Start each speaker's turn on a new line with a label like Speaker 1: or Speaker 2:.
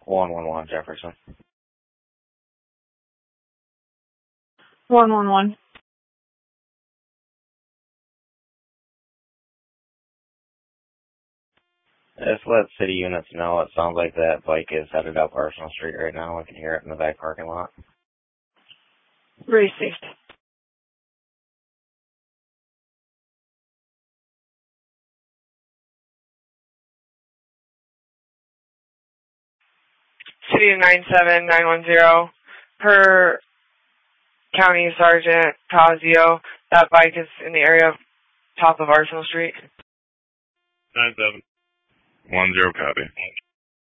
Speaker 1: 111 Jefferson.
Speaker 2: 111.
Speaker 1: Just let city units know. It sounds like that bike is headed up Arsenal Street right now. We can hear it in the back parking lot.
Speaker 2: Received. City of 97910. Per County Sergeant Tazio, that bike is in the area of top of Arsenal Street.
Speaker 3: 9710, copy.